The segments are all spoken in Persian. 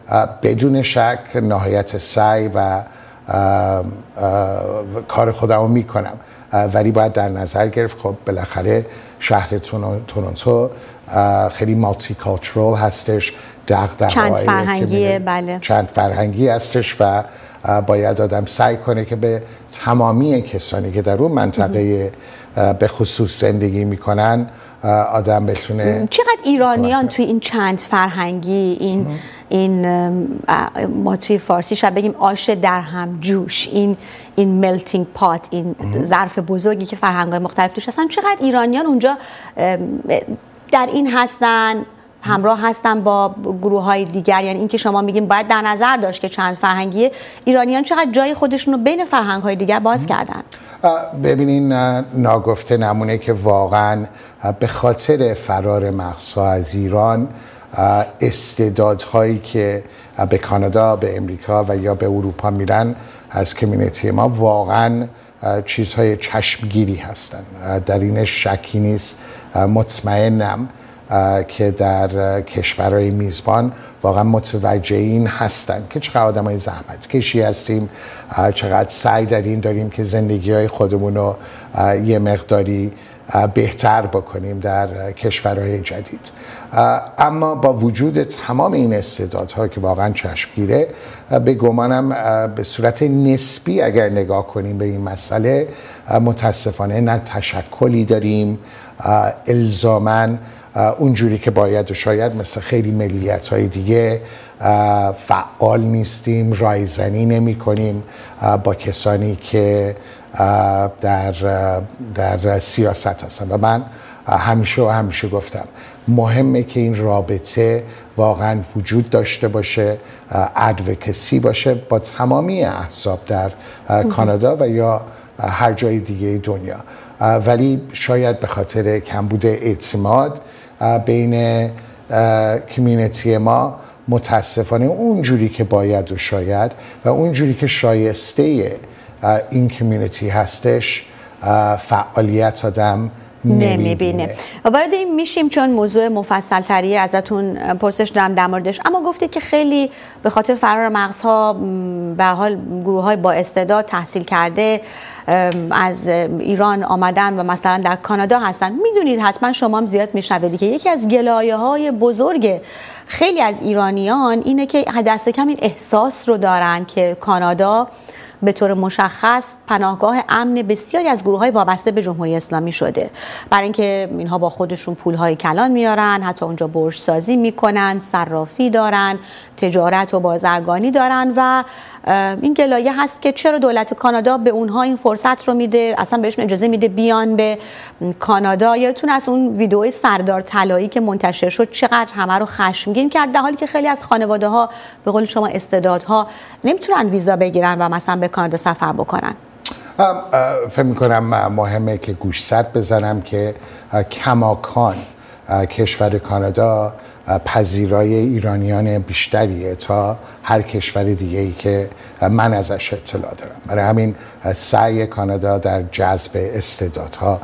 بدون شک نهایت سعی و کار خودم رو میکنم، ولی باید در نظر گرفت خب بالاخره شهر تورنتو خیلی مالتی کالچورال هستش، چند فرهنگیه، بله چند فرهنگی هستش و باید آدم سعی کنه که به تمامی کسانی که در اون منطقه به خصوص زندگی میکنن آدم بتونه. چقدر ایرانیان توی این چند فرهنگی، این ما توی فارسی شاید بگیم آش در هم جوش، این ملتینگ پات، این ظرف بزرگی که فرهنگ‌های مختلف توش هستن، چقدر ایرانیان اونجا در این هستن، همراه هستن با گروه‌های دیگر؟ یعنی این که شما میگیم باید در نظر داشت که چند فرهنگیه، ایرانیان چقدر جای خودشون رو بین فرهنگ‌های دیگر باز کردن؟ ببینین ناگفته نمونه که واقعا به خاطر فرار مغزها از ایران استعدادهایی که به کانادا، به امریکا و یا به اروپا میرن از کمیونیتی ما واقعا چیزهای چشمگیری هستن، در این شکی نیست. مطمئنم که در کشورهای میزبان واقعا متوجه این هستن که چقدر آدمای زحمت کشی هستیم، چقدر سعی داریم که زندگی‌های خودمون رو یه مقداری بهتر بکنیم در کشورهای جدید. اما با وجود تمام این استعدادها که واقعا چشمگیره، به گمانم به صورت نسبی اگر نگاه کنیم به این مسئله، متاسفانه نه تشکلی داریم الزاماً اونجوری که باید و شاید مثل خیلی ملیت‌های دیگه فعال نیستیم، رایزنی نمی کنیم با کسانی که در سیاست هستن. و من همیشه گفتم مهمه که این رابطه واقعا وجود داشته باشه، ادوکسی باشه با تمامی احزاب در کانادا و یا هر جای دیگه دنیا، ولی شاید به خاطر کمبود اعتماد بین کمیونیتی ما متاسفانه اونجوری که باید و شاید و اونجوری که شایسته این کمیونیتی هستش فعالیت آدم نمیبینه. وارد این میشیم چون موضوع مفصل تریه، ازتون پرسش دارم در موردش، اما گفتید که خیلی به خاطر فرار مغزها به حال گروه های با استعداد تحصیل کرده از ایران آمدن و مثلا در کانادا هستن. میدونید حتما شما هم زیاد میشنوید که یکی از گلایه‌های بزرگ خیلی از ایرانیان اینه که دست کم این احساس رو دارن که کانادا به طور مشخص پناهگاه امن بسیاری از گروه‌های وابسته به جمهوری اسلامی شده، برای اینکه اینها با خودشون پول‌های کلان میارن، حتی اونجا برج سازی میکنن، صرافی دارن، تجارت و بازرگانی دارن و این گلایه هست که چرا دولت کانادا به اونها این فرصت رو میده، اصلا بهشون اجازه میده بیان به کانادا. یادتون از اون ویدئوی سردار طلایی که منتشر شد چقدر همه رو خشمگین کرد، در حالی که خیلی از خانواده‌ها به قول شما استعدادها نمیتونن ویزا بگیرن و مثلا به کانادا سفر بکنن. فکر می‌کنم مهمه که گوشزد بزنم که کماکان کشور کانادا پذیرای ایرانیان بیشتریه تا هر کشور دیگه‌ای که من ازش اطلاع دارم. برای همین سعی کانادا در جذب استعدادها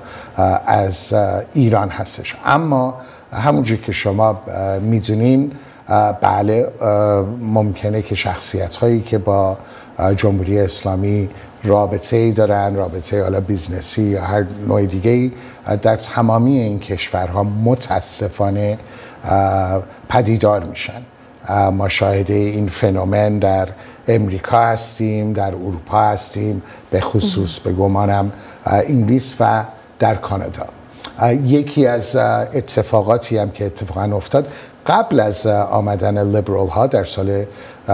از ایران هستش. اما همونجوری که شما میدونین بله ممکنه که شخصیت‌هایی که با جمهوری اسلامی رابطه‌ای دارن، رابطه حالا بیزنسی یا هر نوع دیگه‌ای، در تمامی این کشورها متاسفانه پدیدار میشن. ما شاهد این فنومن در امریکا هستیم، در اروپا هستیم، به خصوص به گمانم انگلیس و در کانادا. یکی از اتفاقاتی هم که اتفاقا افتاد قبل از آمدن لیبرال ها در سال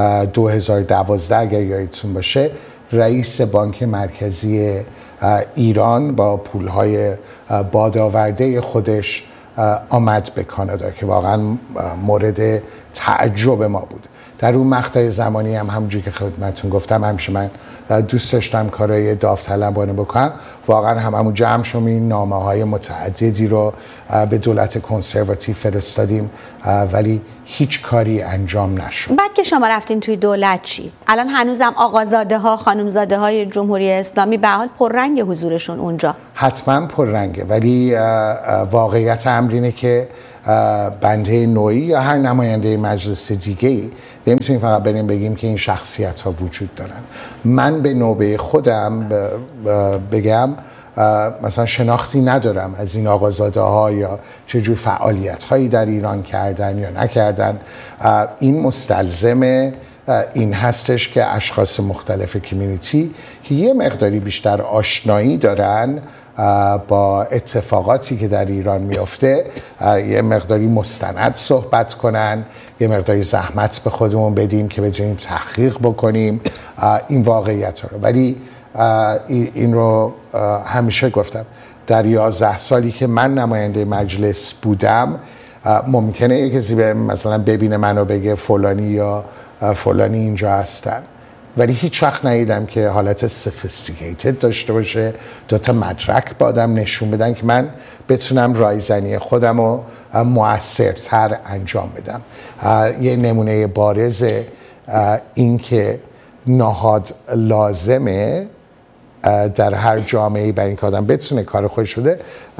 2012 اگر یادتون باشه، رئیس بانک مرکزی ایران با پولهای بادآورده خودش آمد به کانادا که واقعا مورد تعجب ما بود. در اون مقطع زمانی هم همونجوری که خدمتتون گفتم همیشه من دوست داشتم کارهای داوطلبانه بکنم. واقعا هممون جمع شدیم این نامه‌های متعددی رو به دولت کنسرواتیو فرستادیم ولی هیچ کاری انجام نشد. بعد که شما رفتین توی دولت چی؟ الان هنوزم آقازاده ها، خانمزاده های جمهوری اسلامی به حال پررنگ حضورشون اونجا؟ حتما پررنگه، ولی واقعیت امر اینه که بنده نوعی یا هر نماینده مجلس دیگه‌ای نمیتونیم فقط بریم بگیم که این شخصیت ها وجود دارن. من به نوبه خودم بگم مثلا شناختی ندارم از این آقازاده ها یا چجور فعالیت هایی در ایران کردن یا نکردن. این مستلزم این هستش که اشخاص مختلف کمیونیتی که یه مقداری بیشتر آشنایی دارن با اتفاقاتی که در ایران میفته یه مقداری مستند صحبت کنن، یه مقداری زحمت به خودمون بدیم که بتونیم تحقیق بکنیم این واقعیت رو. ولی این رو همیشه گفتم در 11 سالی که من نماینده مجلس بودم ممکنه یک کسی مثلا ببینه منو بگه فلانی یا فلانی اینجا هستن، ولی هیچ وقت ندیدم که حالت سفیستیکیتد داشته باشه، دوتا مدرک با آدم نشون بدن که من بتونم رایزنی خودم رو مؤثرتر انجام بدم. یه نمونه بارز این که نهاد لازمه در هر جامعه‌ای برای اینکه آدم بتونه کار خودش بده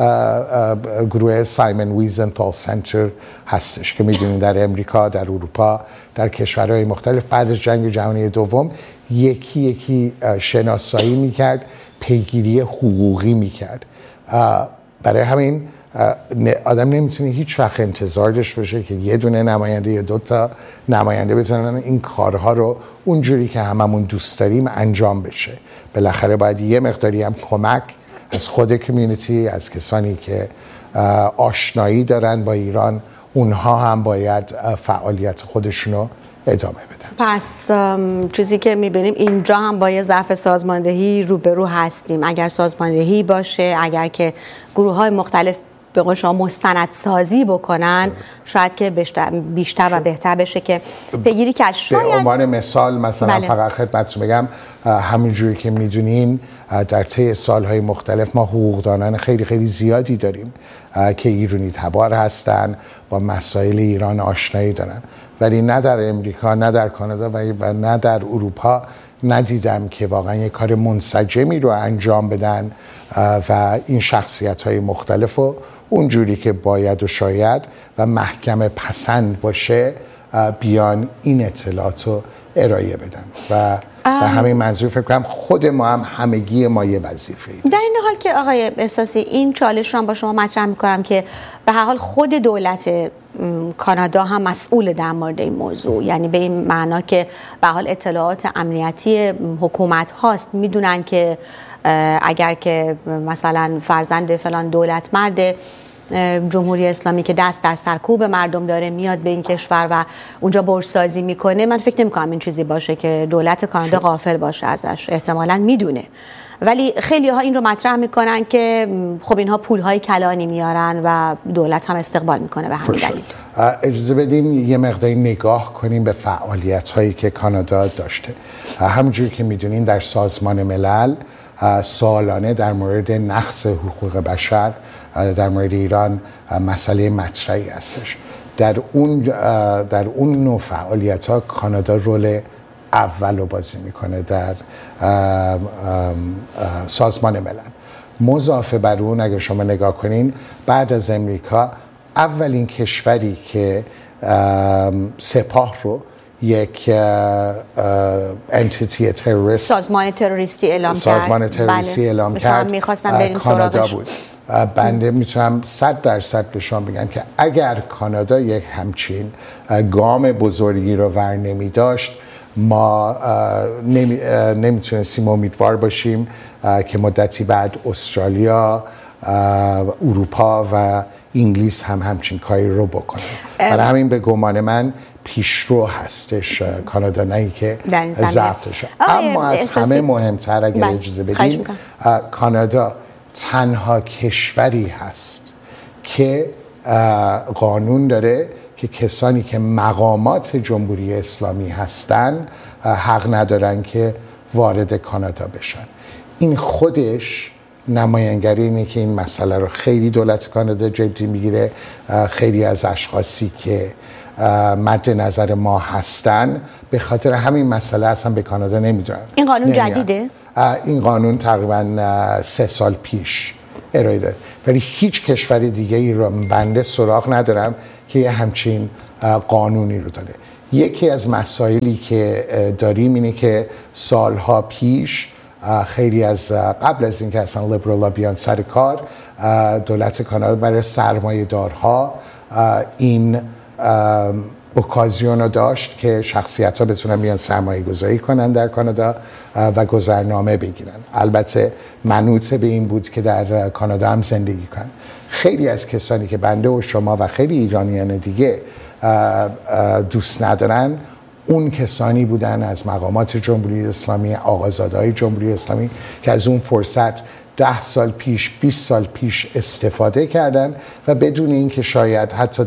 گروه سایمن ویزنتال سنتر هستش که میدونین در امریکا، در اروپا، در کشورهای مختلف بعد از جنگ جهانی دوم یکی یکی شناسایی میکرد، پیگیری حقوقی میکرد. برای همین آدم نمیتونه هیچ وقت انتظار داشته باشه که یه دونه نماینده یا دوتا نماینده بتونن این کارها رو اونجوری که هممون دوست داریم انجام بشه. بالاخره باید یه مقداری هم کمک از خود کمیونیتی، از کسانی که آشنایی دارن با ایران، اونها هم باید فعالیت خودشونو ادامه بدن. پس چیزی که میبینیم اینجا هم با یه ضعف سازماندهی روبرو هستیم. اگر سازماندهی باشه، اگر که گروه های مختلف به قول شما مستندسازی بکنن شاید که بیشتر و بهتر بشه که پیگیری کرد. به عنوان مثال مثلا فقط خدمتتون بگم همینجوری که میدونین در طی سالهای مختلف ما حقوقدانان خیلی خیلی زیادی داریم که ایرانی تبار هستن، با مسائل ایران آشنایی دارن، ولی نه در امریکا، نه در کانادا و نه در اروپا ندیدم که واقعا یک کار منسجمی رو انجام بدن و این شخصیت‌های مختلف رو اونجوری که باید و شاید و محکم پسند باشه بیان این اطلاعات رو ارائه بدن و به همین منظور فکر کنم خود ما هم همگی ما یه وظیفه ایم. در این حال که آقای احساسی این چالش رو هم با شما مطرح می‌کنم که به هر حال خود دولت کانادا هم مسئول در مورد این موضوع، یعنی به این معنا که به حال اطلاعات امنیتی حکومت هاست، میدونن که اگر که مثلا فرزند فلان دولت مرد جمهوری اسلامی که دست در سرکوب مردم داره میاد به این کشور و اونجا برسازی میکنه، من فکر نمی‌کنم این چیزی باشه که دولت کانادا غافل باشه ازش، احتمالاً میدونه. ولی خیلی ها این رو مطرح میکنن که خب اینها پولهای کلانی میارن و دولت هم استقبال میکنه به همین دلیل. اجازه بدیم یه مقداری نگاه کنیم به فعالیت هایی که کانادا داشته. همونجوری که میدونین در سازمان ملل سالانه در مورد نقض حقوق بشر در مورد ایران مسئله مطرحی هستش. در اون نوع فعالیت ها کانادا رول اول رو بازی میکنه در سازمان ملل. مضافه بر اون اگر شما نگاه کنین بعد از امریکا اولین کشوری که سپاه رو یک انتیتی تروریست سازمان تروریستی اعلام کرد میخواستم بریم کانادا بود. بنده میتونم 100% به شما بگم که اگر کانادا یک همچین گام بزرگی رو ور نمی داشت ما نمیتونستیم امیدوار باشیم که مدتی بعد استرالیا، اروپا و انگلیس هم همچین کاری رو بکنن. برای همین به گمان من پیشرو هستش کانادا، نه که ضعف داشته. اما از همه مهمتر اگر اجازه بدین کانادا تنها کشوری هست که قانون داره که کسانی که مقامات جمهوری اسلامی هستن حق ندارن که وارد کانادا بشن. این خودش نمایانگری اینه که این مسئله رو خیلی دولت کانادا جدی میگیره. خیلی از اشخاصی که مد نظر ما هستن به خاطر همین مسئله اصلا به کانادا نمیدونن. این قانون جدیده؟ این قانون تقریبا 3 سال پیش ارائه داره، ولی هیچ کشور دیگه ای رو بنده سراغ ندارم که یه همچین قانونی رو داره. یکی از مسائلی که داریم اینه که سالها پیش خیلی از قبل از اینکه اصلا لیبرالا بیان سر کار، دولت کانادا برای سرمایه دارها این اوکازیون رو داشت که شخصیت ها بتونن بیان سرمایه گذاری کنن در کانادا و گذرنامه بگیرن. البته منوط به این بود که در کانادا هم زندگی کنن. خیلی از کسانی که بنده و شما و خیلی ایرانیان دیگه دوست ندارن، اون کسانی بودن از مقامات جمهوری اسلامی، آقازاده‌های جمهوری اسلامی که از اون فرصت 10 سال پیش 20 سال پیش استفاده کردن و بدون اینکه شاید حتی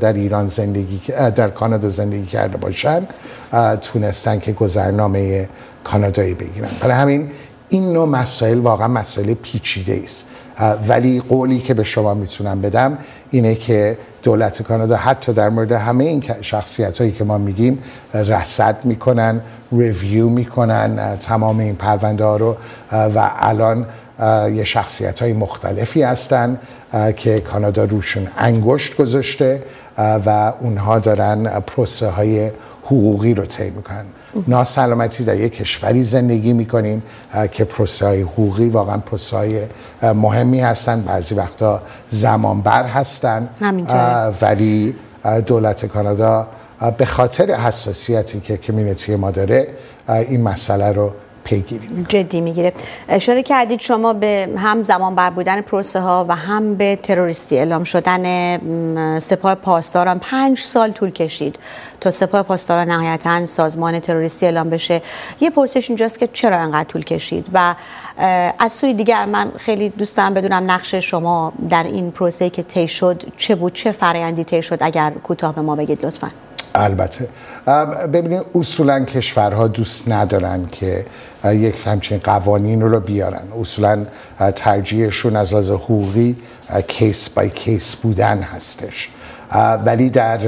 در کانادا زندگی کرده باشن تونستن که گذرنامه کانادایی بگیرن. برای همین این نوع مسائل واقعا مسائل پیچیده است، ولی قولی که به شما میتونم بدم اینه که دولت کانادا حتی در مورد همه این شخصیت هایی که ما میگیم رصد میکنن، ریویو میکنن تمام این پرونده ها رو و الان یه شخصیت های مختلفی هستن که کانادا روشون انگشت گذاشته و اونها دارن پروسه های حقوقی رو طی میکنن. ناسلامتی در یک کشوری زندگی میکنیم که پروسه های حقوقی واقعا پروسه های مهمی هستن، بعضی وقتا زمان بر هستن، ولی دولت کانادا به خاطر حساسیتی که کمیونیتی ما داره این مسئله رو پیگیری جدی میگیره. اشاره کردید شما به هم زمان بر بودن پروسه ها و هم به تروریستی اعلام شدن سپاه پاسداران. 5 سال طول کشید تا سپاه پاسداران نهایتاً سازمان تروریستی اعلام بشه. یه پرسش اینجاست که چرا انقدر طول کشید و از سوی دیگر من خیلی دوست دارم بدونم نقش شما در این پروسه‌ای که طی شد چه بود، چه فرآیندی طی شد، اگر کوتاه به ما بگید لطفاً. البته ببینید اصولا کشورها دوست ندارن که یک همچین قوانین رو بیارن. اصولا ترجیحشون از لحاظ حقوقی کیس بای کیس بودن هستش، ولی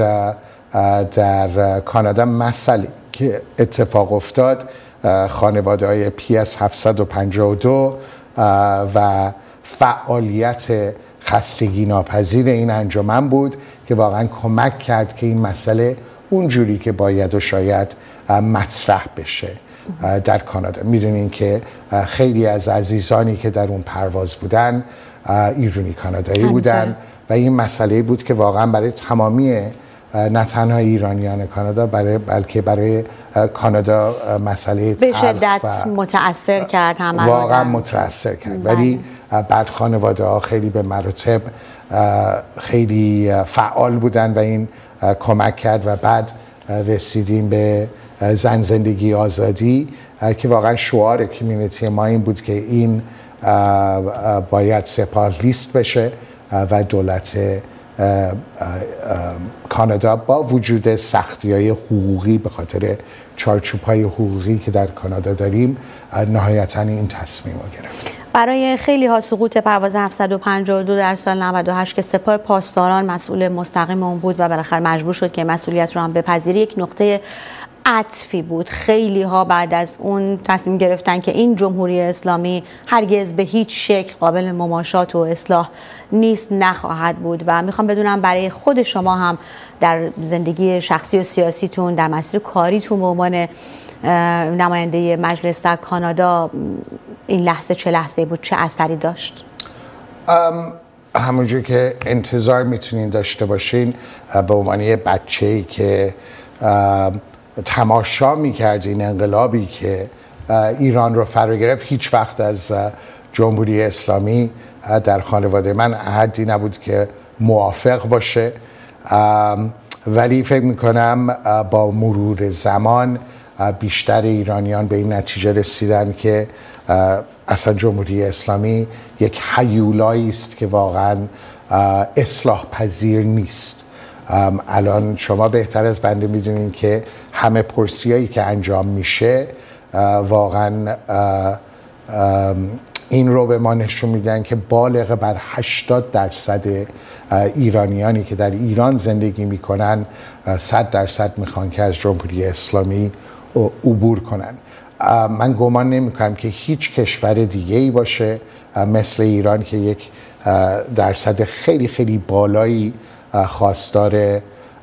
در کانادا مسئله که اتفاق افتاد خانواده های PS 752 و فعالیت خستگی ناپذیر این انجمن بود که واقعا کمک کرد که این مسئله اونجوری که باید و شاید مطرح بشه در کانادا. میدونین که خیلی از عزیزانی که در اون پرواز بودن ایرانی کانادایی بودن و این مسئله بود که واقعا برای تمامی نه تنها ایرانیان کانادا بلکه برای کانادا مسئله به شدت متأثر کرد، همه واقعا متأثر کرد. ولی بعد خانواده ها خیلی به مراتب خیلی فعال بودن و این کمک کرد و بعد رسیدیم به زن زندگی آزادی که واقعا شعار کمیونیتی ما این بود که این باید سپاه لیست بشه و دولت کانادا با وجود سختی‌های حقوقی به خاطر چارچوب‌های حقوقی که در کانادا داریم نهایتاً این تصمیم رو گرفت. برای خیلی ها سقوط پرواز 752 در سال 98 که سپاه پاسداران مسئول مستقیم اون بود و بالاخره مجبور شد که مسئولیت رو هم بپذیره، یک نقطه عطفی بود. خیلی ها بعد از اون تصمیم گرفتن که این جمهوری اسلامی هرگز به هیچ شکل قابل مماشات و اصلاح نیست، نخواهد بود. و میخوام بدونم برای خود شما هم در زندگی شخصی و سیاسیتون، در مسیر کاریتون به عنوان نماینده مجلس در کانادا، این لحظه چه لحظه بود، چه اثری داشت؟ همونجور که انتظار میتونین داشته باشین، به عنوان یه بچه‌ای که تماشا میکرد این انقلابی که ایران رو فرا گرفت، هیچ وقت از جمهوری اسلامی در خانواده من احدی نبود که موافق باشه، ولی فکر میکنم با مرور زمان بیشتر ایرانیان به این نتیجه رسیدن که اصلا جمهوری اسلامی یک هیولایی است که واقعا اصلاح پذیر نیست. الان شما بهتر از بنده میدونین که همه پرسیایی که انجام میشه واقعا این رو به ما نشون میدن که بالغ بر 80% ایرانیانی که در ایران زندگی میکنن 100% میخوان که از جمهوری اسلامی عبور کنن. من گمان نمیکنم که هیچ کشور دیگه ای باشه مثل ایران که یک درصد خیلی خیلی بالایی خواستار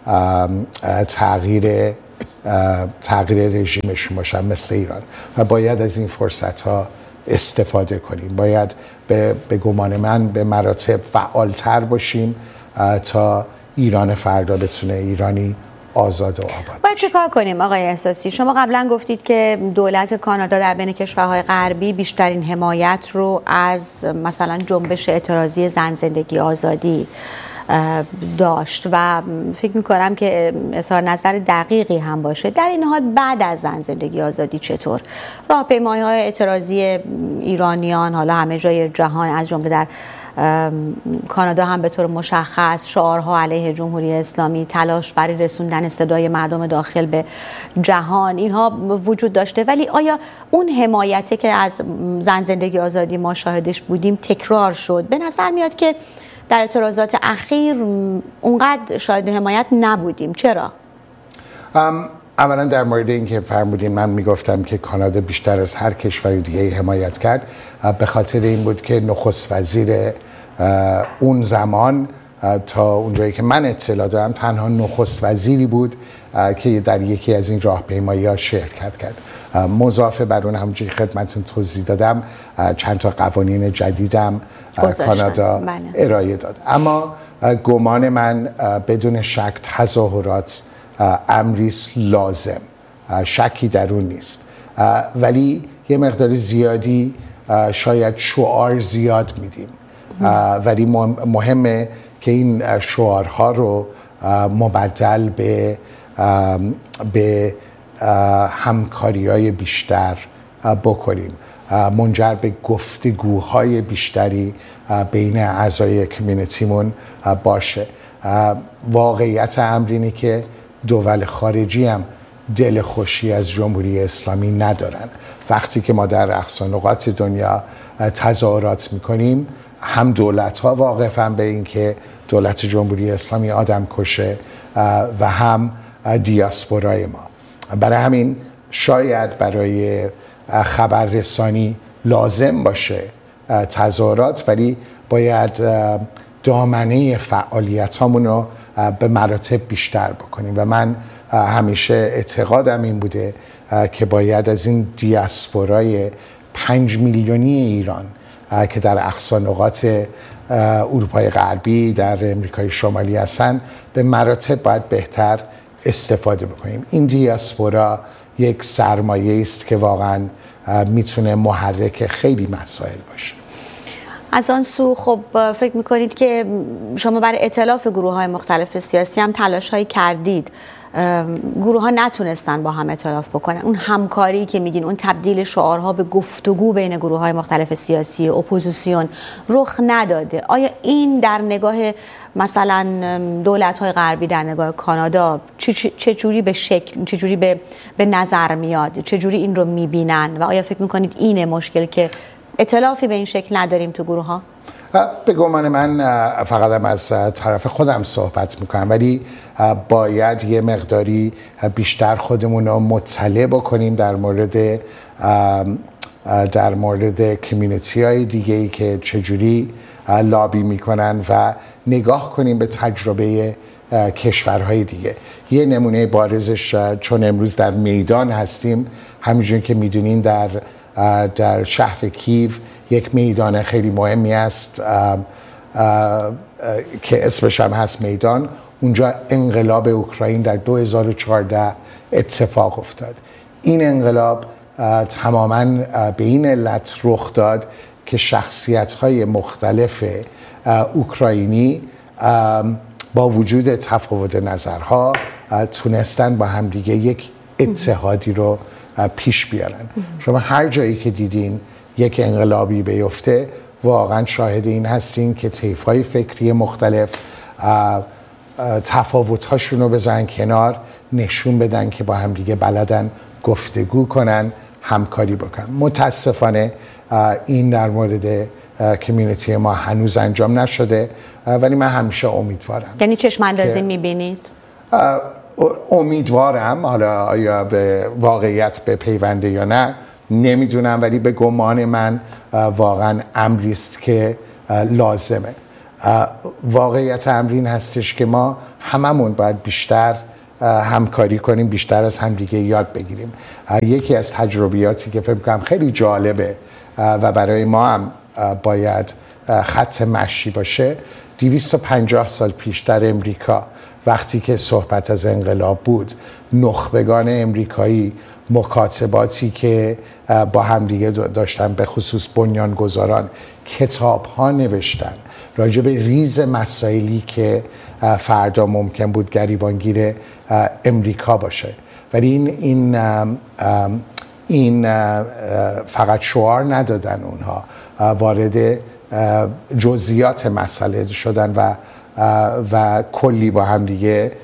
تغییر رژیمشون باشن مثل ایران و باید از این فرصت ها استفاده کنیم. باید به گمان من به مراتب فعالتر باشیم تا ایران فردا بتونه ایرانی آزاد و آباد. باید چه کار کنیم آقای احساسی؟ شما قبلا گفتید که دولت کانادا در بین کشورهای غربی بیشترین حمایت رو از مثلا جنبش اعتراضی زن زندگی آزادی داشت و فکر میکنم که اظهار نظر دقیقی هم باشه. در این حال بعد از زن زندگی آزادی چطور؟ راهپیمایی‌های اعتراضی ایرانیان حالا همه جای جهان از جمله در کانادا هم به طور مشخص شعارها علیه جمهوری اسلامی، تلاش برای رسوندن صدای مردم داخل به جهان، اینها وجود داشته، ولی آیا اون حمایتی که از زن زندگی آزادی ما شاهدش بودیم تکرار شد؟ به نظر میاد که در اعتراضات اخیر اونقدر شاهد حمایت نبودیم. چرا؟ اولا در مورد این که فرمودین، من میگفتم که کانادا بیشتر از هر کشور دیگه حمایت کرد به خاطر این بود که نخست وزیر اون زمان تا اونجایی که من اطلاع دارم تنها نخست وزیری بود که در یکی از این راهپیمایی‌ها شرکت کرد. مضافه بر اون، همونجوری خدمتتون توضیح دادم، چند تا قوانین جدیدم کانادا ارائه داد. اما گمان من بدون شک تظاهرات امریست لازم، شکی در اون نیست، ولی یه مقدار زیادی شاید شعار زیاد میدیم، ولی مهمه که این شعارها رو مبدل به همکاری‌های بیشتر بکنیم، منجر به گفتگوهای بیشتری بین اعضای کمیونیتیمون باشه. واقعیت امر اینه که دول خارجی هم دل خوشی از جمهوری اسلامی ندارن. وقتی که ما در اقصا نقاط دنیا تظاهرات میکنیم، هم دولت ها واقفن به این که دولت جمهوری اسلامی آدم کشه و هم دیاسپورای ما. برای همین شاید برای خبررسانی لازم باشه تظاهرات، ولی باید دامنه فعالیت هامون رو به مراتب بیشتر بکنیم و من همیشه اعتقادم این بوده که باید از این دیاسپورای 5 میلیونی ایران که در اقصا نقاط اروپای غربی، در امریکای شمالی هستن، به مراتب باید بهتر استفاده بکنیم. این دیاسپورا یک سرمایه است که واقعا میتونه محرک خیلی مسائل باشه. از آن سو خب فکر میکنید که شما برای ائتلاف گروه های مختلف سیاسی هم تلاش هایی کردید، گروه ها نتونستن با هم ائتلاف بکنن، اون همکاری که میگین، اون تبدیل شعارها به گفتگو بین گروه های مختلف سیاسی اپوزیسیون رخ نداده. آیا این در نگاه مثلا دولت های غربی، در نگاه کانادا چجوری به شکل، چجوری به نظر میاد، چجوری این رو میبینن و آیا فکر میکنید اینه مشکل که ائتلافی به این شکل نداریم تو گروه ها؟ به گمان من فقط هم از طرف خودم صحبت میکنم، ولی باید یه مقداری بیشتر خودمون رو مطلع بکنیم در مورد کمیونیتی های دیگه ای که چجوری لابی میکنن و نگاه کنیم به تجربه کشورهای دیگه. یه نمونه بارزش، چون امروز در میدان هستیم، همینجور که میدونین در شهر کیف یک میدان خیلی مهمی است که اسمش هم هست میدان. اونجا انقلاب اوکراین در 2014 اتفاق افتاد. این انقلاب تماماً به این علت رخ داد که شخصیت‌های مختلف اوکراینی با وجود تفاوت نظرها تونستن با همدیگه یک اتحادی رو پیش بیارن. شما هر جایی که دیدین یک انقلابی بیفته، واقعا شاهد این هستین که طیف‌های فکری مختلف تفاوت‌هاشون رو بذارن کنار، نشون بدن که با همدیگه بلدن گفتگو کنن، همکاری بکنن. متاسفانه این در مورد کمیونیتی ما هنوز انجام نشده، ولی من همیشه امیدوارم. یعنی چشم اندازی می‌بینید؟ امیدوارم، حالا آیا به واقعیت به پیونده یا نه نمیدونم، ولی به گمان من واقعا امری است که لازمه. واقعیت امر این هستش که ما هممون باید بیشتر همکاری کنیم، بیشتر از همدیگه یاد بگیریم. یکی از تجربیاتی که فکر کنم خیلی جالبه و برای ما هم باید خط مشی باشه، 250 سال پیش در امریکا وقتی که صحبت از انقلاب بود، نخبگان امریکایی مکاتباتی که با همدیگه داشتن، به خصوص بنیانگذاران، کتاب‌ها نوشتن راجع به ریز مسائلی که فردا ممکن بود گریبانگیر امریکا باشه. ولی این فقط شعار ندادن، اونها وارد جزئیات مسئله شدن و کلی با هم دیگه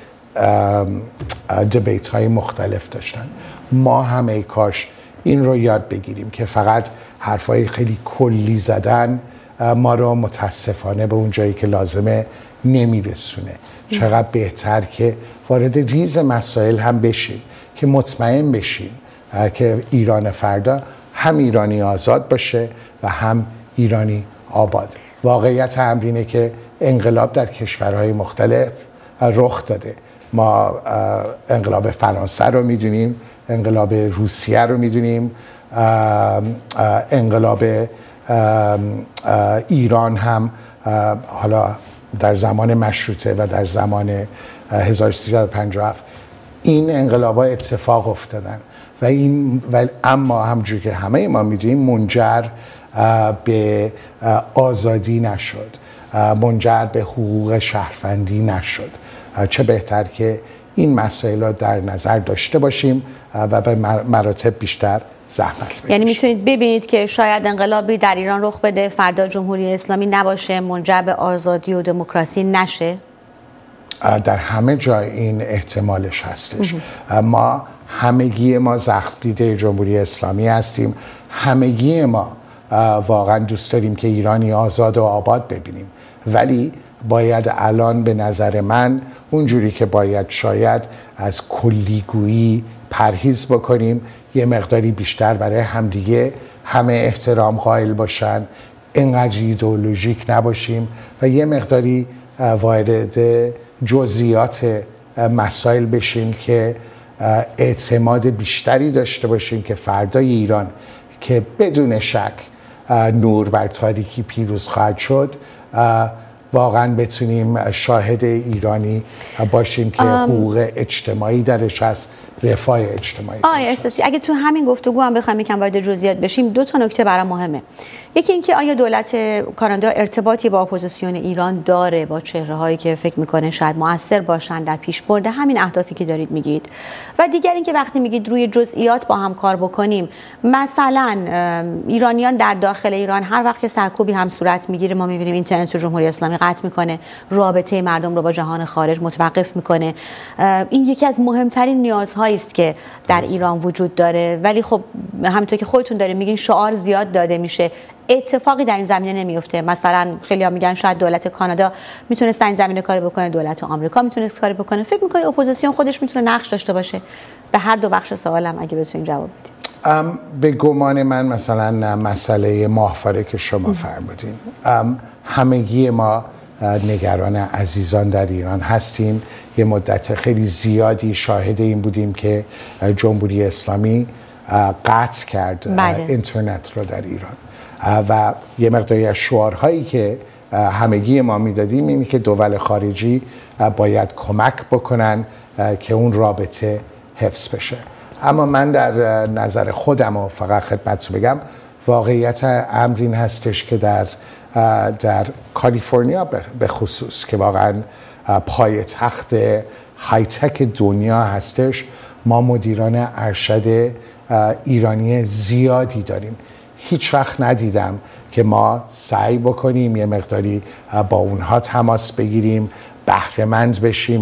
دیبیت های مختلف داشتن. ما هم ای کاش این رو یاد بگیریم که فقط حرفای خیلی کلی زدن ما رو متاسفانه به اون جایی که لازمه نمیرسونه. چقدر بهتر که وارد ریز مسائل هم بشیم که مطمئن بشیم که ایران فردا هم ایرانی آزاد باشه و هم ایرانی آباد. واقعیت امر اینه که انقلاب در کشورهای مختلف رخ داده. ما انقلاب فرانسه رو میدونیم، انقلاب روسیه رو میدونیم، انقلاب ایران هم حالا در زمان مشروطه و در زمان 1357 این انقلاب‌ها اتفاق افتادن و اما همونجوری که همه ما میدونیم منجر به آزادی نشد، منجر به حقوق شهروندی نشد. چه بهتر که این مسائل رو در نظر داشته باشیم و به مراتب بیشتر زحمت بکشیم. یعنی میتونید ببینید که شاید انقلابی در ایران رخ بده، فردا جمهوری اسلامی نباشه، منجر به آزادی و دموکراسی نشه؟ در همه جای این احتمالش هستش. ما همگی ما زخم دیده جمهوری اسلامی هستیم. همگی ما واقعا دوست داریم که ایرانی آزاد و آباد ببینیم، ولی باید الان به نظر من اونجوری که باید شاید از کلیگویی پرهیز بکنیم، یه مقداری بیشتر برای همدیگه همه احترام قائل باشن، اینقدر ایدئولوژیک نباشیم و یه مقداری وارد جزئیات مسائل بشیم که اعتماد بیشتری داشته باشیم که فردای ایران که بدون شک نور بر تاریکی پیروز خواهد شد، واقعا بتونیم شاهد ایرانی باشیم که حقوق اجتماعی درش هست، رفاه اجتماعی. احساسی اگه تو همین گفتگو هم بخوایم یکم وارد جزئیات بشیم، دو تا نکته برام مهمه. یکی اینکه آیا دولت کانادا ارتباطی با اپوزیسیون ایران داره، با چهره‌هایی که فکر می‌کنه شاید مؤثر باشن در پیشبرد همین اهدافی که دارید میگید؟ و دیگر اینکه وقتی میگید روی جزئیات با هم کار بکنیم، مثلا ایرانیان در داخل ایران هر وقت که سرکوبی هم صورت میگیره، ما می‌بینیم اینترنت رو جمهوری اسلامی قطع می‌کنه، رابطه مردم رو با جهان خارج متوقف می‌کنه. این یکی از مهمترین نیازهایی است که در ایران وجود داره، ولی خب همونطور که خودتون دارین میگین شعار زیاد داده میشه، اتفاقی در این زمینه نمیفته. مثلا خیلی‌ها میگن شاید دولت کانادا میتونست در این زمینه کاری بکنه، دولت آمریکا میتونست کاری بکنه. فکر می‌کنید اپوزیسیون خودش میتونه نقش داشته باشه؟ به هر دو بخش سوالم اگه بتونین جواب بدید. به گمان من مثلا مسئله ماهواره که شما فرمودین، همگی ما نگران عزیزان در ایران هستیم. یه مدت خیلی زیادی شاهد این بودیم که جمهوری اسلامی قطع کرد اینترنت رو در ایران و یه مقداری از شعارهایی که همگی ما میدادیم اینه که دول خارجی باید کمک بکنن که اون رابطه حفظ بشه. اما من در نظر خودم و فقط خدمتتون بگم، واقعیت امر این هستش که در کالیفرنیا به خصوص که واقعا پایتخت های تک دنیا هستش، ما مدیران ارشد ایرانی زیادی داریم. هیچ وقت ندیدم که ما سعی بکنیم یه مقداری با اونها تماس بگیریم، بهره‌مند بشیم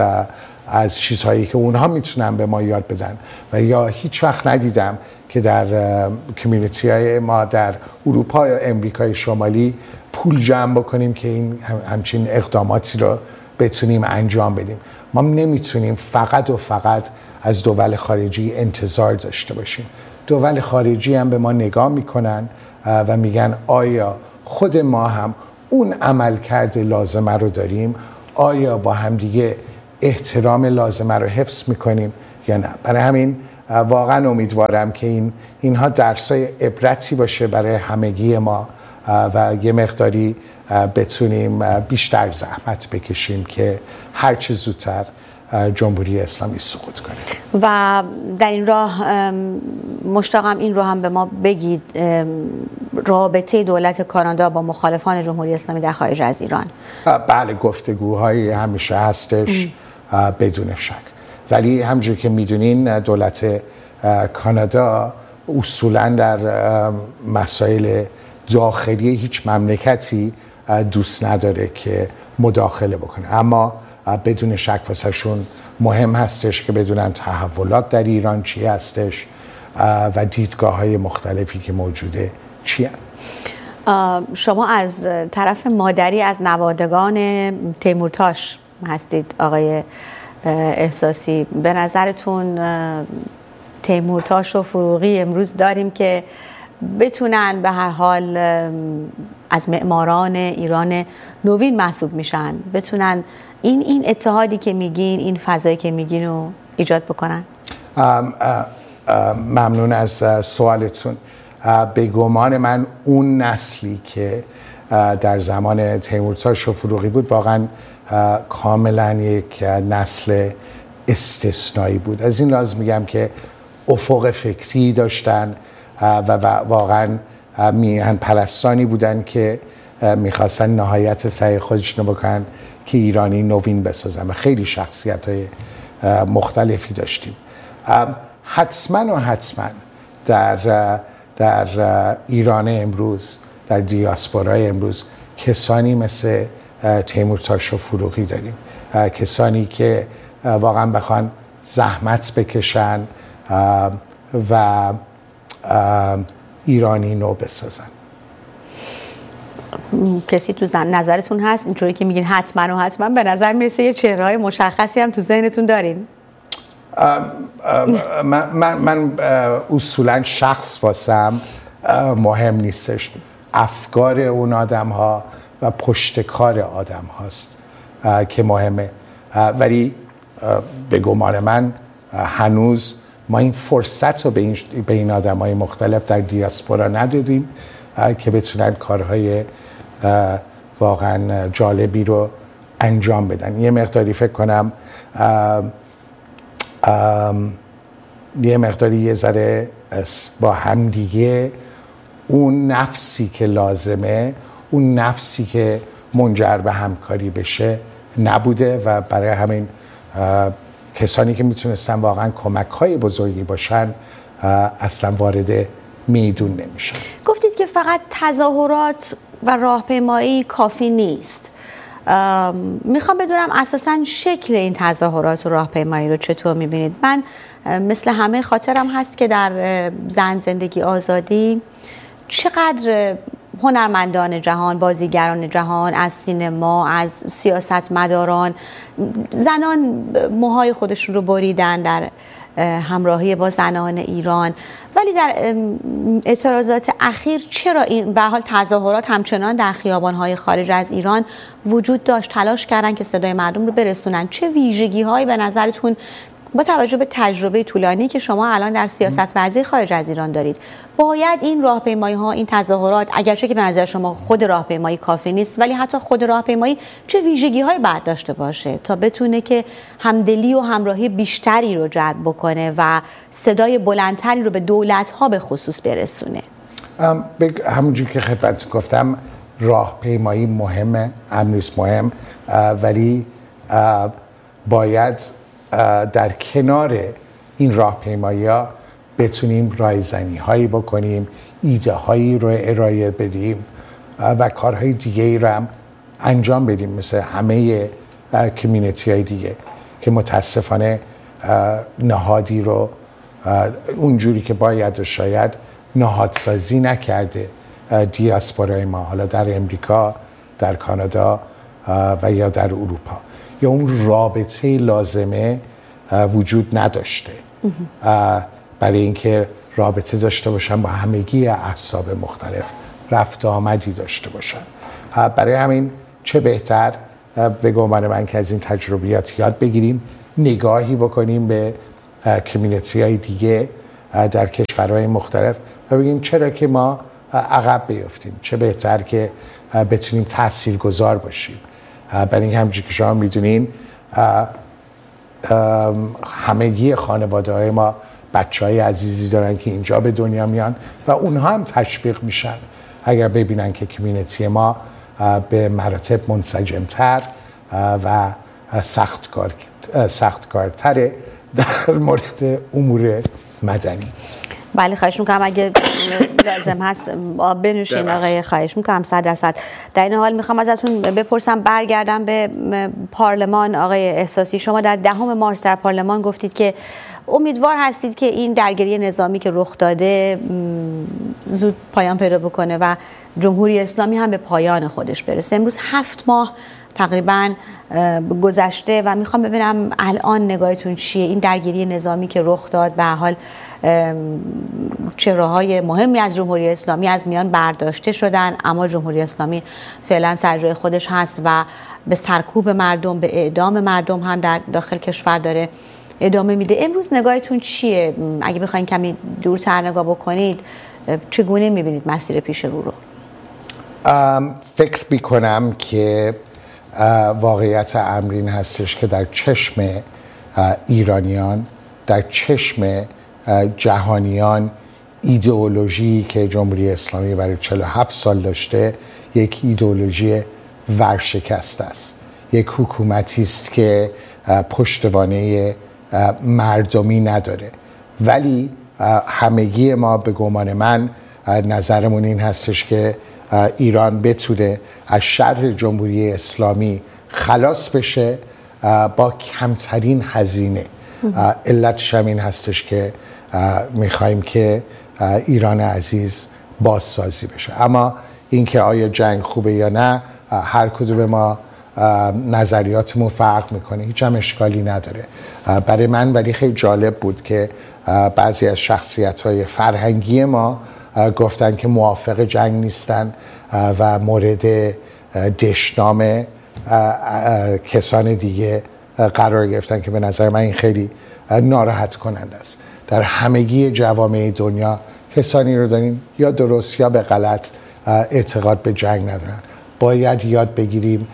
از چیزهایی که اونها میتونن به ما یاد بدن، و یا هیچ وقت ندیدم که در کمیونیتی های ما در اروپا یا امریکای شمالی پول جمع بکنیم که این همچین اقداماتی رو بتونیم انجام بدیم. ما نمیتونیم فقط و فقط از دول خارجی انتظار داشته باشیم. دول خارجی هم به ما نگاه میکنن و میگن آیا خود ما هم اون عملکرد لازمه رو داریم، آیا با همدیگه احترام لازمه رو حفظ میکنیم یا نه. برای همین واقعا امیدوارم که اینها درسای عبرتی باشه برای همگی ما و یه مقداری بتونیم بیشتر زحمت بکشیم که هر چه زودتر جمهوری اسلامی سقوط کنه. و در این راه مشتاقم این رو هم به ما بگید، رابطه دولت کانادا با مخالفان جمهوری اسلامی در خارج از ایران. بله، گفتگوهای همیشه هستش بدون شک، ولی همونجور که میدونین دولت کانادا اصولا در مسائل داخلی هیچ مملکتی دوست نداره که مداخله بکنه، اما بدون شک واسهشون مهم هستش که بدونن تحولات در ایران چی هستش و دیدگاه‌های مختلفی که موجوده چی هست. شما از طرف مادری از نوادگان تیمورتاش هستید آقای احساسی. به نظرتون تیمورتاش و فروغی امروز داریم که بتونن به هر حال از معماران ایران نوین محسوب میشن، بتونن این اتحادی که میگین، این فضایی که میگین رو ایجاد بکنن؟ ممنون از سوالتون. به گمان من اون نسلی که در زمان تیمورتاش و فروغی بود واقعا کاملا یک نسل استثنایی بود. از این لحاظ میگم که افق فکری داشتن و واقعا میهن پرستانی بودن که میخواستن نهایت سعی خودشون بکنن که ایرانی نوین بسازن و خیلی شخصیت‌های مختلفی داشتیم. حتما در ایران امروز، در دیاسپورای امروز کسانی مثل تیمورتاش و فروغی داریم، کسانی که واقعا بخوان زحمت بکشن و ایرانی نو بسازن. کسی تو نظرتون هست اینطوری که میگین حتما به نظر میرسه یه چهره‌های مشخصی هم تو ذهنتون دارین؟ من اصولا شخص واسم مهم نیستش، افکار اون آدم ها و پشتکار آدم هاست که مهمه، ولی به گمان من هنوز ما این فرصت رو به این آدم های مختلف در دیاسپورا ندادیم که بتونن کارهای واقعا جالبی رو انجام بدن. یه مقداری فکر کنم یه ذره با همدیگه اون نفسی که لازمه، اون نفسی که منجر به همکاری بشه نبوده و برای همین کسانی که میتونستن واقعا کمک‌های بزرگی باشن اصلا وارد میدون نمیشن. گفتید که فقط تظاهرات و راهپیمایی کافی نیست. میخوام بدونم اساساً شکل این تظاهرات و راهپیمایی رو چطور میبینید؟ من مثل همه خاطرم هست که در زن زندگی آزادی چقدر هنرمندان جهان، بازیگران جهان، از سینما، از سیاستمداران، زنان موهای خودشون رو بریدن در همراهی با زنان ایران، ولی در اعتراضات اخیر چرا این به حال تظاهرات همچنان در خیابان‌های خارج از ایران وجود داشت؟ تلاش کردن که صدای مردم رو برسونن. چه ویژگی‌هایی به نظرتون با توجه به تجربه طولانی که شما الان در سیاست ورزی خارج از ایران دارید باید این راهپیمایی‌ها، این تظاهرات، اگرچه که به نظر شما خود راهپیمایی کافی نیست، ولی حتی خود راهپیمایی چه ویژگی‌هایی باید داشته باشه تا بتونه که همدلی و همراهی بیشتری رو جلب بکنه و صدای بلندتری رو به دولت‌ها به خصوص برسونه؟ همونجور که خدمت گفتم راهپیمایی مهمه، امروز مهم، ولی باید در کنار این راهپیمایی‌ها بتونیم رایزنی هایی بکنیم، ایده هایی رو ارائه بدیم و کارهای دیگه ای رو هم انجام بدیم مثل همه کمیونیتی های دیگه که متاسفانه نهادی رو اونجوری که باید و شاید نهادسازی نکرده دیاسپورای ما، حالا در امریکا، در کانادا و یا در اروپا، یا اون رابطه لازمه وجود نداشته برای اینکه رابطه داشته باشن با همگی احزاب مختلف رفت آمدی داشته باشن. برای همین چه بهتر به گمان من که از این تجربیات یاد بگیریم، نگاهی بکنیم به کمیونیتی های دیگه در کشورهای مختلف و بگیم چرا که ما عقب بیفتیم، چه بهتر که بتونیم تاثیرگذار باشیم. برای این همچنین که شما میدونین همگی خانواده های ما بچه های عزیزی دارن که اینجا به دنیا میان و اونها هم تشویق میشن اگر ببینن که کمیونیتی ما به مراتب منسجمتر و سختکارتره در مورد امور مدنی. بله خواهش میکنم اگه لازم هست بنوشین آقای، خواهش میکنم 100%. در این حال میخوام ازتون بپرسم، برگردم به پارلمان. آقای احساسی، شما در 10 مارس در پارلمان گفتید که امیدوار هستید که این درگیری نظامی که رخ داده زود پایان پیدا بکنه و جمهوری اسلامی هم به پایان خودش برسه. امروز 7 ماه تقریبا گذشته و میخوام ببینم الان نگاهتون چیه؟ این درگیری نظامی که رخ داد به حال چهره‌های مهمی از جمهوری اسلامی از میان برداشته شدن، اما جمهوری اسلامی فعلا سر جای خودش هست و به سرکوب مردم، به اعدام مردم هم در داخل کشور داره ادامه میده. امروز نگاهتون چیه؟ اگه بخواید کمی دورتر نگاه بکنید، چگونه میبینید مسیر پیش رو؟ فکر میکنم که واقعیت امر این هستش که در چشم ایرانیان، در چشم جهانیان، ایدئولوژی که جمهوری اسلامی برای 47 سال داشته یک ایدئولوژی ورشکست است، یک حکومتی است که پشتوانه مردمی نداره. ولی همگی ما به گمان من نظرمون این هستش که ایران بتونه از شر جمهوری اسلامی خلاص بشه با کمترین هزینه. علتش هم این هستش که میخوایم که ایران عزیز بازسازی بشه. اما اینکه آیا جنگ خوبه یا نه، هر کدوم ما نظریاتمون فرق میکنه، هیچ هم اشکالی نداره. برای من ولی خیلی جالب بود که بعضی از شخصیت‌های فرهنگی ما گفتن که موافق جنگ نیستن و مورد دشنام کسان دیگه قرار گرفتن که به نظر من این خیلی ناراحت کننده است. در همگی جوامع دنیا کسانی رو داریم یا درست یا به غلط اعتقاد به جنگ ندارن. باید یاد بگیریم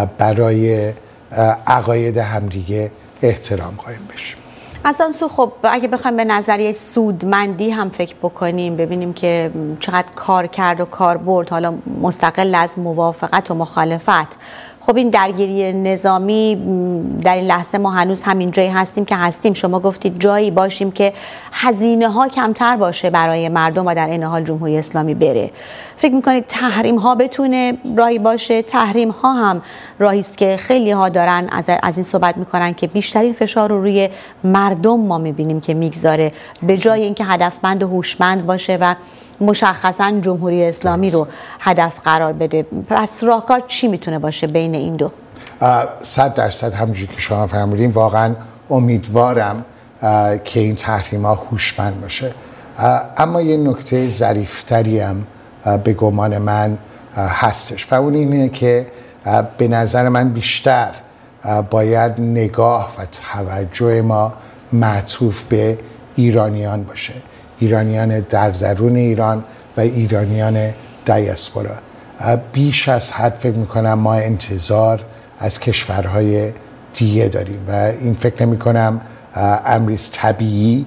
برای عقاید همدیگه احترام قائل بشیم. از آن سو خب اگه بخوایم به نظریه سودمندی هم فکر بکنیم، ببینیم که چقدر کار کرد و کار برد، حالا مستقل از موافقت و مخالفت. خب این درگیری نظامی در این لحظه ما هنوز همین جایی هستیم که هستیم. شما گفتید جایی باشیم که هزینه ها کمتر باشه برای مردم و در این حال جمهوری اسلامی بره. فکر میکنید تحریم ها بتونه راهی باشه؟ تحریم ها هم راهی است که خیلی ها دارن از این صحبت میکنن که بیشترین فشار رو روی مردم ما میبینیم که میگذاره، به جای اینکه هدفمند و هوشمند باشه و مشخصا جمهوری اسلامی رو هدف قرار بده. پس راهکار چی میتونه باشه بین این دو؟ 100% همونجوری که شما فرمودین، واقعا امیدوارم که این تحریم ها هوشمند باشه. اما یه نکته ظریفتری هم به گمان من هستش و اون اینه که به نظر من بیشتر باید نگاه و توجه ما معطوف به ایرانیان باشه، ایرانیان در درون ایران و ایرانیان دیاسپورا. بیش از حد فکر میکنم ما انتظار از کشورهای دیگه داریم و این فکر نمیکنم امری طبیعی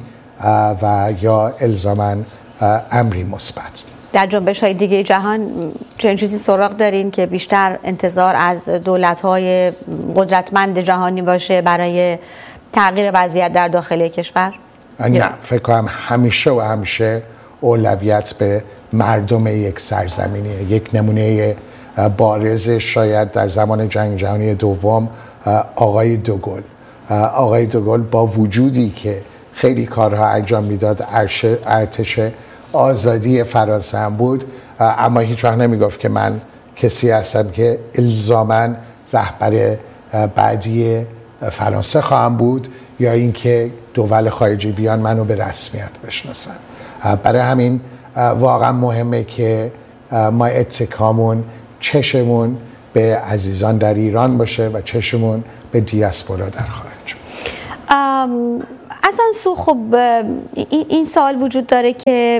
و یا الزاماً امری مثبت. در جنبش‌های دیگه جهان چنین چیزی سراغ دارین که بیشتر انتظار از دولت‌های قدرتمند جهانی باشه برای تغییر وضعیت در داخل کشور؟ نه، فکر کنم همیشه اولویت به مردم یک سرزمینیه. یک نمونه بارز شاید در زمان جنگ جهانی دوم آقای دوگل با وجودی که خیلی کارها انجام میداد، ارتش آزادی فرانسه هم بود، اما هیچ وقت نمیگفت که من کسی هستم که الزاماً رهبر بعدی فرانسه خواهم بود یا اینکه دول خارجی بیان منو به رسمیت بشناسن. برای همین واقعا مهمه که ما اتکامون چشمون به عزیزان در ایران باشه و چشمون به دیاسپورا در خارج. از آن سو خب این سوال وجود داره که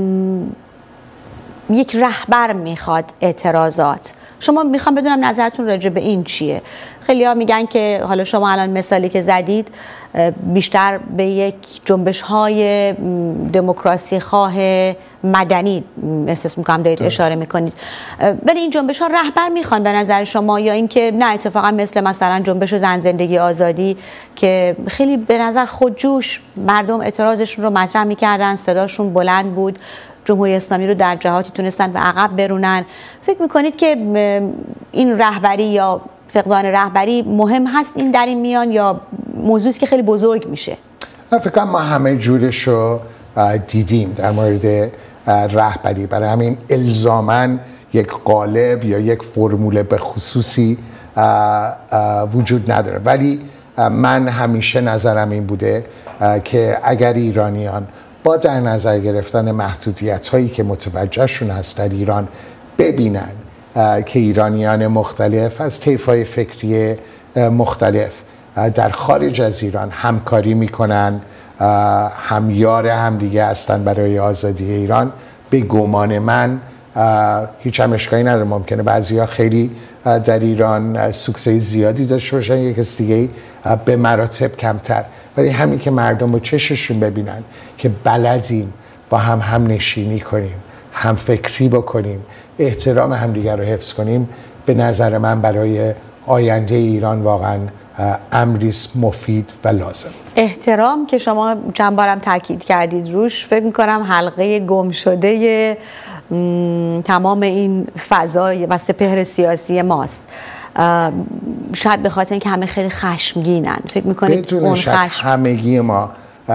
یک رهبر میخواد اعتراضات. شما میخوام بدونم نظرتون راجع به این چیه؟ خیلی ها میگن که حالا شما الان مثالی که زدید بیشتر به یک جنبش های دموکراسی خواه مدنی احساس میکنم دارید اشاره میکنید، ولی این جنبش ها رهبر میخوان به نظر شما، یا اینکه نه اتفاقا مثلا جنبش زن زندگی آزادی که خیلی به نظر خودجوش مردم اعتراضشون رو مطرح میکردن، صداشون بلند بود، جمهوری اسلامی رو در جهاتی تونستن به عقب برونن. فکر میکنید که این رهبری یا فقدان رهبری مهم هست این در این میان، یا موضوعی که خیلی بزرگ میشه؟ فکر کنم ما همه جورش رو دیدیم در مورد رهبری، برای همین الزاماً یک قالب یا یک فرمول به خصوصی وجود نداره. ولی من همیشه نظرم این بوده که اگر ایرانیان با در نظر گرفتن محدودیت هایی که متوجهشون هست در ایران ببینن که ایرانیان مختلف از طیف‌های فکری مختلف در خارج از ایران همکاری میکنن، همیار همدیگه هستن برای آزادی ایران، به گمان من هیچ هم اشکالی نداره. ممکنه بعضیا خیلی در ایران سوکسه زیادی داشته باشن، یک کس دیگه به مراتب کمتر، ولی همین که مردم با چششون ببینن که بلدیم با هم نشینی کنیم، هم فکری بکنیم، احترام همدیگر رو حفظ کنیم، به نظر من برای آینده ایران واقعا امریست مفید و لازم. احترام که شما چند بارم تاکید کردید روش، فکر میکنم حلقه گم شده تمام این فضای و سپهر سیاسی ماست. شاید به خاطر اینکه همه خیلی خشمگینن. فکر میکنید اون خشم همگی ما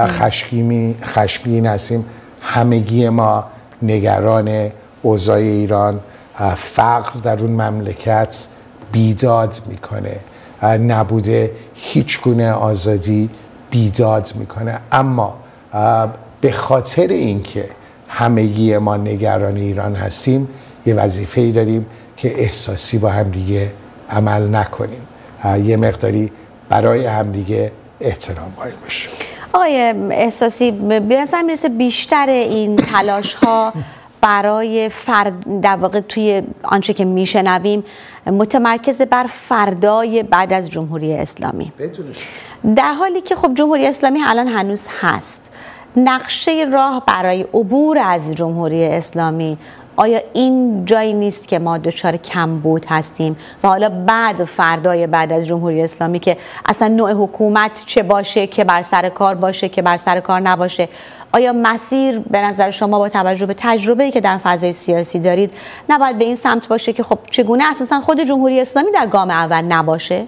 خشمگین هستیم، همگی ما نگران اوضاع ایران، فقر در اون مملکت بیداد میکنه، نبوده هیچ گونه آزادی بیداد میکنه. اما به خاطر اینکه همگی ما نگران ایران هستیم، یه وظیفه‌ای داریم که احساسی با هم دیگه عمل نکنیم، یه مقداری برای هم دیگه احترام قائل باشیم. آقای احساسی، به نظر میرسه بیشتر این تلاش ها برای در واقع توی آنچه که میشنویم متمرکز بر فردای بعد از جمهوری اسلامی، در حالی که خب جمهوری اسلامی الان هنوز هست. نقشه راه برای عبور از جمهوری اسلامی، آیا این جایی نیست که ما دچار کمبود هستیم و حالا فردای بعد از جمهوری اسلامی که اصلا نوع حکومت چه باشه، که بر سر کار باشه، که بر سر کار نباشه، آیا مسیر به نظر شما با توجه به تجربه‌ای که در فضای سیاسی دارید نباید به این سمت باشه که خب چگونه اساسا خود جمهوری اسلامی در گام اول نباشه؟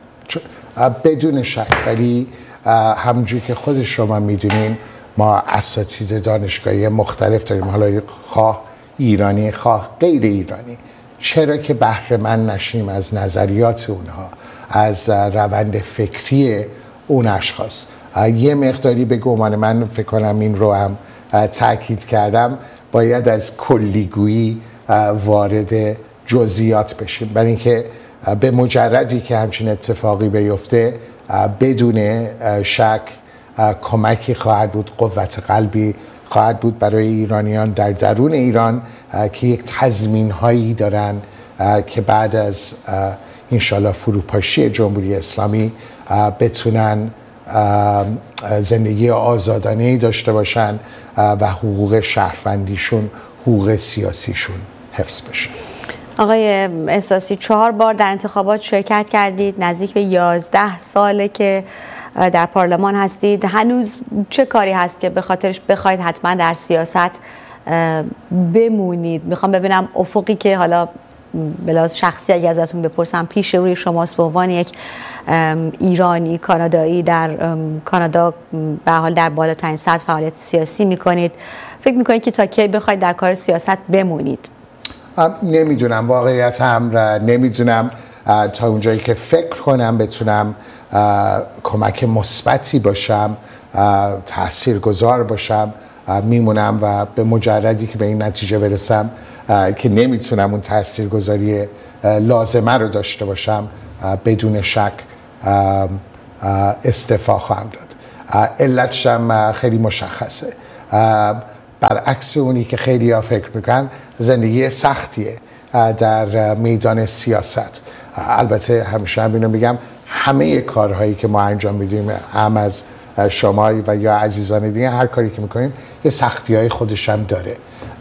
بدون شک، ولی همونجوری که خود شما میدونین ما اساتید دانشگاهی مختلف داریم، حالا خواه ایرانی خواه غیر ایرانی. چرا که بهره مند نشیم از نظریات اونها، از روند فکری اون اشخاص؟ یه مقداری به گمان من فکر کنم این رو هم تاکید کردم، باید از کلیگویی وارد جزئیات بشیم، برای اینکه به مجردی که همچین اتفاقی بیفته بدون شک کمکی خواهد بود، قوت قلبی خواهد بود برای ایرانیان در درون ایران که یک تضمین هایی دارن که بعد از انشالله فروپاشی جمهوری اسلامی بتونن زندگی آزادانه‌ای داشته باشن و حقوق شهروندیشون، حقوق سیاسیشون حفظ بشه. آقای احساسی 4 بار در انتخابات شرکت کردید، نزدیک به 11 ساله که در پارلمان هستید. هنوز چه کاری هست که به خاطرش بخواید حتما در سیاست بمونید؟ میخوام ببینم افقی که حالا بلاز شخصی اگه ازتون بپرسم پیش روی شماست به عنوان یک ایرانی کانادایی در کانادا به حال در بالاترین سطح فعالیت سیاسی میکنید. فکر میکنید که تا کی بخواید در کار سیاست بمونید؟ نمیدونم، واقعیت امر نمیدونم. تا اونجایی که فکر کنم بتونم کمک مثبتی باشم، تاثیرگذار باشم، میمونم و به مجردی که به این نتیجه برسم که نمیتونم اون تاثیرگذاری لازمه رو داشته باشم، بدون شک استعفا خواهم داد. علتش هم خیلی مشخصه. برعکس اونی که خیلی ها فکر میکنن، زندگی سختیه در میدان سیاست. البته همیشه هم اینو میگم، همه کارهایی که ما انجام میدیم، هم از شما و یا عزیزان دیگه، هر کاری که میکنیم یه سختی های خودش هم داره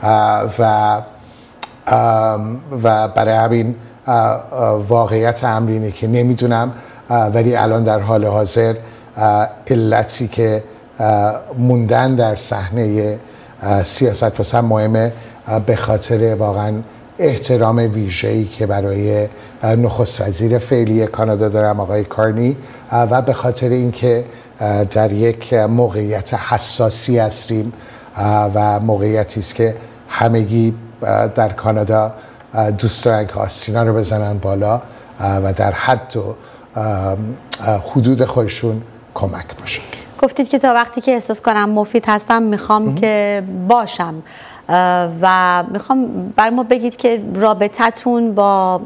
و برای همین واقعیت امر اینه که نمیدونم، ولی الان در حال حاضر علتی که موندن در صحنه سیاست واسه مهمه، به خاطر واقعا احترام ویژه‌ای که برای نخست وزیر فعلی کانادا دارم، آقای کارنی، و به خاطر اینکه در یک موقعیت حساسی هستیم و موقعیتی است که همگی در کانادا دوست دارن که آستینا رو بزنن بالا و در حد و حدود خودشون کمک باشن. گفتید که تا وقتی که احساس کنم مفید هستم میخوام که باشم و میخوام برای ما بگید که رابطتون با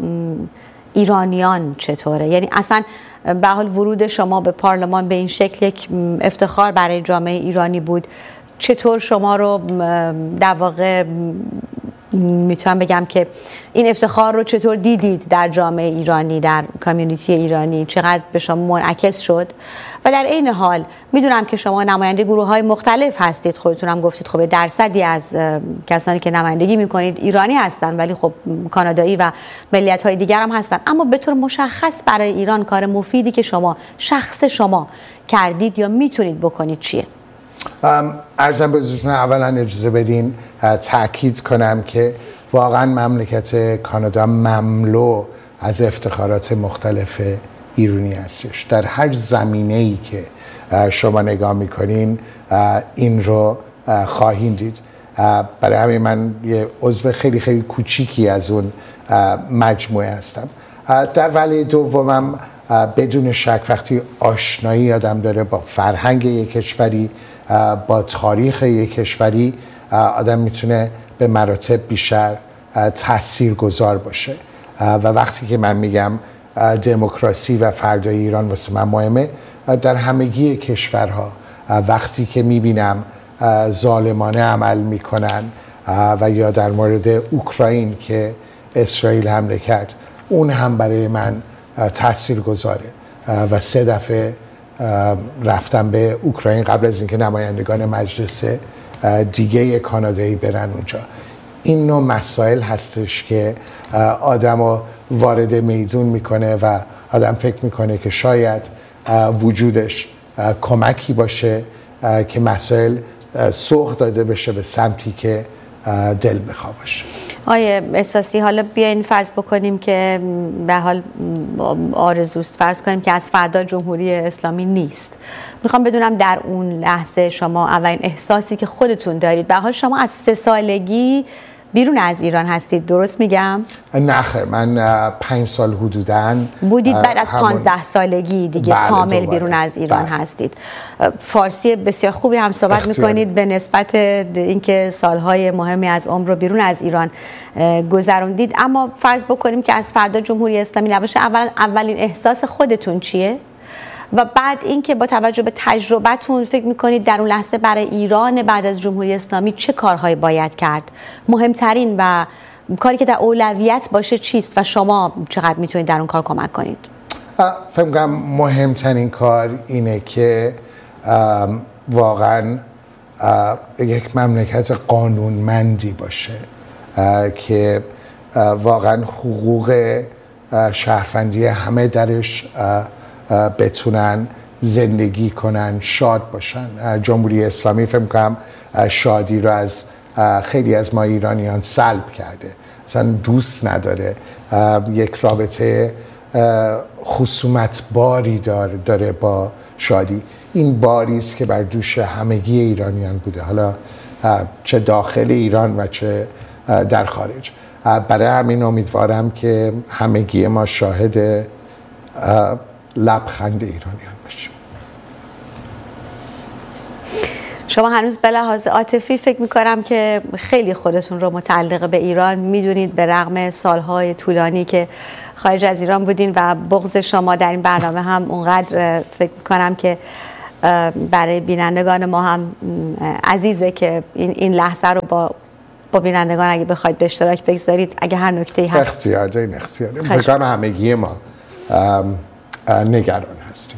ایرانیان چطوره؟ یعنی اصلا به حال ورود شما به پارلمان به این شکل یک افتخار برای جامعه ایرانی بود. چطور شما رو در واقع میتونم بگم که این افتخار رو چطور دیدید در جامعه ایرانی، در کامیونیتی ایرانی؟ چقدر به شما منعکس شد؟ و در این حال میدونم که شما نماینده گروه‌های مختلف هستید، خودتون هم گفتید خب درصدی از کسانی که نمایندگی میکنید ایرانی هستن، ولی خب کانادایی و ملیت‌های دیگر هم هستن. اما به طور مشخص برای ایران کار مفیدی که شما شخص شما کردید یا میتونید بکنید چیه؟ عرضم به حضورتون، اولا اجازه بدین تأکید کنم که واقعا مملکت کانادا مملو از افتخارات مختلف ایرانی هستش. در هر زمینه‌ای که شما نگاه میکنین این رو خواهید دید. برای همین من یه عضو خیلی خیلی کوچیکی از اون مجموعه هستم. در ولی دومم بدون شک وقتی آشنایی آدم داره با فرهنگ یک کشوری، با تاریخ یک کشوری، آدم میتونه به مراتب بیشتر تاثیرگذار باشه. و وقتی که من میگم دموکراسی و فردای ایران واسه من مهمه، در همگی کشورها وقتی که میبینم ظالمانه عمل میکنن و یا در مورد اوکراین که اسرائیل حمله کرد، اون هم برای من تاثیرگذاره. و 3 دفعه رفتم به اوکراین قبل از اینکه نمایندگان مجلس دیگه کانادایی برن اونجا. این نوع مسائل هستش که آدمو وارد میدون میکنه و آدم فکر میکنه که شاید وجودش کمکی باشه که مسائل سوق داده بشه به سمتی که دل بخواه باشه. آیه احساسی، حالا بیاین فرض بکنیم که به حال آرزوست، فرض کنیم که از فردا جمهوری اسلامی نیست. میخوام بدونم در اون لحظه شما اولین احساسی که خودتون دارید، به حال شما از 3 سالگی بیرون از ایران هستید، درست میگم؟ نه خیر، من 5 سال حدوداً بودید، بعد از 15 سالگی دیگه کامل بیرون از ایران هستید. فارسی بسیار خوبی هم صحبت میکنید به نسبت اینکه سالهای مهمی از عمر رو بیرون از ایران گذروندید. اما فرض بکنیم که از فردا جمهوری اسلامی نباشه، اولین احساس خودتون چیه؟ و بعد اینکه با توجه به تجربتون فکر میکنید در اون لحظه برای ایران بعد از جمهوری اسلامی چه کارهایی باید کرد؟ مهمترین و کاری که در اولویت باشه چیست و شما چقدر میتونید در اون کار کمک کنید؟ فکر میکنم مهمترین کار اینه که واقعا یک مملکت قانونمندی باشه که واقعا حقوق شهروندی همه درش بتونن زندگی کنن، شاد باشن. جمهوری اسلامی فکر می‌کنم شادی رو از خیلی از ما ایرانیان سلب کرده، اصلا دوست نداره. یک رابطه خصومت باری داره با شادی. این باری است که بر دوش همگی ایرانیان بوده، حالا چه داخل ایران و چه در خارج. برای همین امیدوارم که همگی ما شاهد لبخند ایرانیان باشیم. شما هنوز به لحاظ عاطفی فکر میکنم که خیلی خودتون رو متعلق به ایران میدونید، به رغم سالهای طولانی که خارج از ایران بودین و بغض شما در این برنامه هم اونقدر فکر میکنم که برای بینندگان ما هم عزیزه که این لحظه رو با بینندگان اگه بخواید به اشتراک بگذارید، اگه هر نکته‌ای هست. اختیار فکر کنم همگی ما نگران هستیم.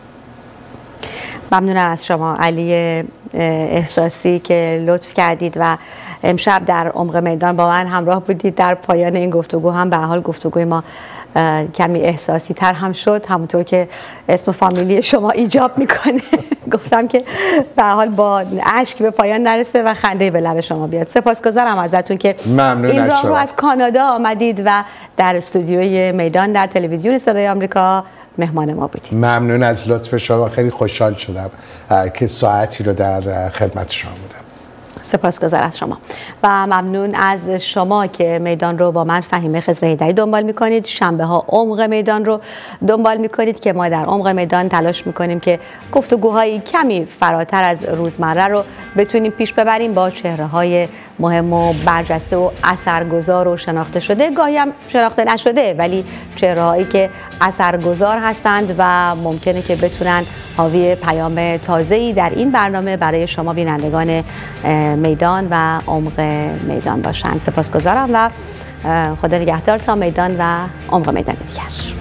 ممنونم از شما علی احساسی که لطف کردید و امشب در عمق میدان با من همراه بودید. در پایان این گفتگو هم به حال گفتگوی ما کمی احساسی تر هم شد، همونطور که اسم فامیلی شما ایجاب میکنه. گفتم که به حال با اشک به پایان نرسه و خنده به لب شما بیاد. سپاسگزارم ازتون که این راه رو از کانادا آمدید و در استودیوی میدان در تلویزیون صدای آمریکا مهمان ما بودید. ممنون از لطف شما، خیلی خوشحال شدم که ساعتی رو در خدمت شما بودم. سپاسگزار از شما و ممنون از شما که میدان رو با من فهیمه خضرهیدری دنبال میکنید. شنبه ها عمق میدان رو دنبال میکنید که ما در عمق میدان تلاش میکنیم که گفتگوهایی کمی فراتر از روزمره رو بتونیم پیش ببریم با چهره های مهم و برجسته و اثرگذار و شناخته شده، گاهی هم شناخته نشده، ولی چهره هایی که اثرگذار هستند و ممکنه که بتونن حاوی پیام تازه‌ای در این برنامه برای شما بینندگان میدان و عمق میدان باشند. سپاسگزارم و خدا نگهدار تا میدان و عمق میدان دیگر.